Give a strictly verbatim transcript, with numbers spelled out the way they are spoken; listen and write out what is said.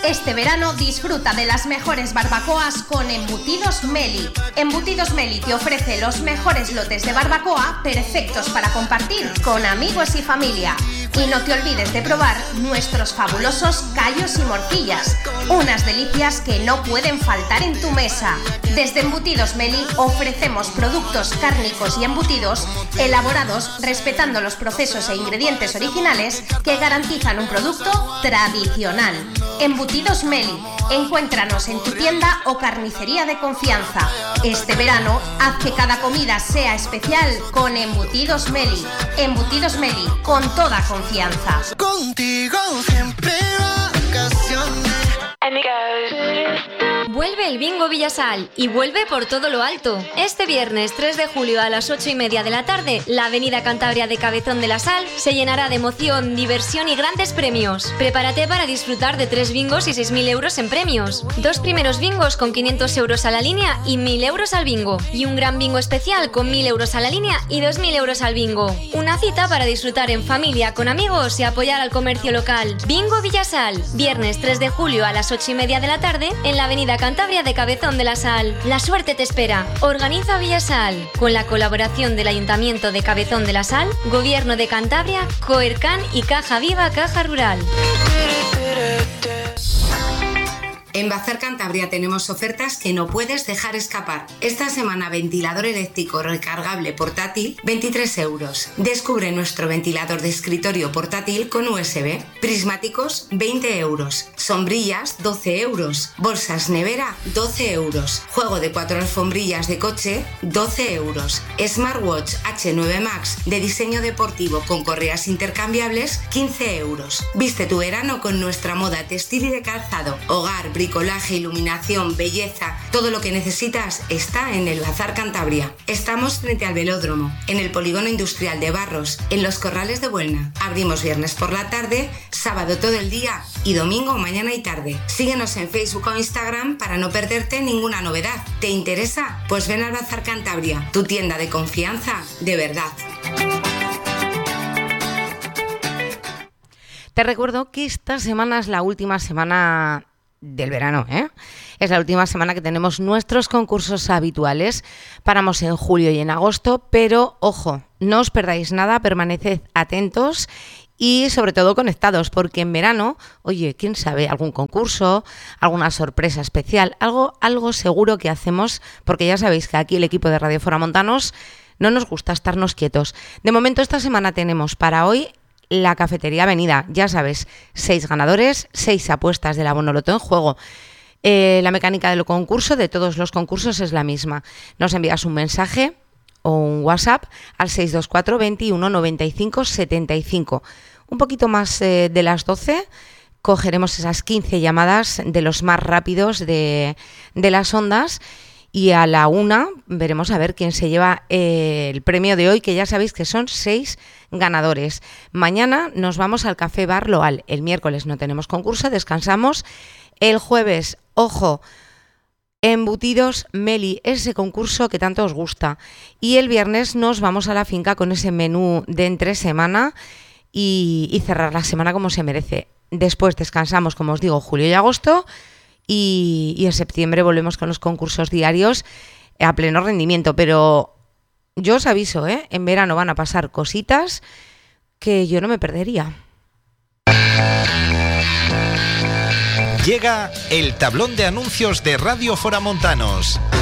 Este verano disfruta de las mejores barbacoas con Embutidos Meli. Embutidos Meli te ofrece los mejores lotes de barbacoa perfectos para compartir con amigos y familia. Y no te olvides de probar nuestros fabulosos callos y morcillas, unas delicias que no pueden faltar en tu mesa. Desde Embutidos Meli ofrecemos productos cárnicos y embutidos elaborados respetando los procesos e ingredientes originales que garantizan un producto tradicional. Embutidos Meli, encuéntranos en tu tienda o carnicería de confianza. Este verano, haz que cada comida sea especial con Embutidos Meli. Embutidos Meli, con toda confianza. Contigo siempre vacaciones. Vuelve el Bingo Villasal y vuelve por todo lo alto. Este viernes tres de julio a las ocho y media de la tarde, la avenida Cantabria de Cabezón de la Sal se llenará de emoción, diversión y grandes premios. Prepárate para disfrutar de tres bingos y seis mil euros en premios. Dos primeros bingos con quinientos euros a la línea y mil euros al bingo. Y un gran bingo especial con mil euros a la línea y dos mil euros al bingo. Una cita para disfrutar en familia, con amigos y apoyar al comercio local. Bingo Villasal, viernes tres de julio a las ocho y media de la tarde en la avenida Cantabria de Cabezón de la Sal. La suerte te espera. Organiza Villasal con la colaboración del Ayuntamiento de Cabezón de la Sal, Gobierno de Cantabria, Coercan y Caja Viva Caja Rural. En Bazar Cantabria tenemos ofertas que no puedes dejar escapar. Esta semana ventilador eléctrico recargable portátil, veintitrés euros. Descubre nuestro ventilador de escritorio portátil con U S B. Prismáticos, veinte euros. Sombrillas, doce euros. Bolsas nevera, doce euros. Juego de cuatro alfombrillas de coche, doce euros. Smartwatch H nueve Max de diseño deportivo con correas intercambiables, quince euros. Viste tu verano con nuestra moda textil y de calzado. Hogar, bricolaje, iluminación, belleza, todo lo que necesitas está en el Bazar Cantabria. Estamos frente al velódromo, en el polígono industrial de Barros, en los Corrales de Buelna. Abrimos viernes por la tarde, sábado todo el día y domingo mañana y tarde. Síguenos en Facebook o Instagram para no perderte ninguna novedad. ¿Te interesa? Pues ven al Bazar Cantabria, tu tienda de confianza de verdad. Te recuerdo que esta semana es la última semana del verano, ¿eh? Es la última semana que tenemos nuestros concursos habituales. Paramos en julio y en agosto, pero ojo, no os perdáis nada, permaneced atentos y sobre todo conectados, porque en verano, oye, quién sabe, algún concurso, alguna sorpresa especial, algo, algo seguro que hacemos, porque ya sabéis que aquí el equipo de Radio Foramontanos no nos gusta estarnos quietos. De momento esta semana tenemos para hoy la Cafetería Avenida, ya sabes, seis ganadores, seis apuestas del abono loto en juego. Eh, la mecánica del concurso, de todos los concursos, es la misma. Nos envías un mensaje o un WhatsApp al seis dos cuatro, veintiuno, noventa y cinco, setenta y cinco. Un poquito más eh, de las doce cogeremos esas quince llamadas de los más rápidos de, de las ondas. Y a la una veremos a ver quién se lleva eh, el premio de hoy, que ya sabéis que son seis ganadores. Mañana nos vamos al Café Bar Loal. El miércoles no tenemos concurso, descansamos. El jueves, ojo, Embutidos Meli, ese concurso que tanto os gusta. Y el viernes nos vamos a la finca con ese menú de entre semana y, y cerrar la semana como se merece. Después descansamos, como os digo, julio y agosto. Y, y en septiembre volvemos con los concursos diarios a pleno rendimiento. Pero yo os aviso, ¿eh? En verano van a pasar cositas que yo no me perdería. Llega el tablón de anuncios de Radio Foramontanos.